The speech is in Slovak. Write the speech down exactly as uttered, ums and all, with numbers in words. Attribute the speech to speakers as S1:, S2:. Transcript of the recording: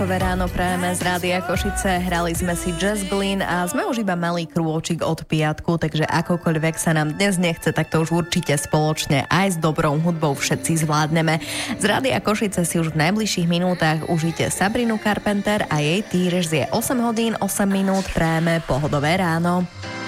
S1: Ráno prajeme z Rádia Košice, hrali sme si Jazz Glynn a sme už iba malý krôčik od piatku, takže akokoľvek sa nám dnes nechce, tak to už určite spoločne aj s dobrou hudbou všetci zvládneme. Z Rádia Košice si už v najbližších minútach užite Sabrinu Carpenter a jej Týrež je osem hodín osem minút, prajeme pohodové ráno.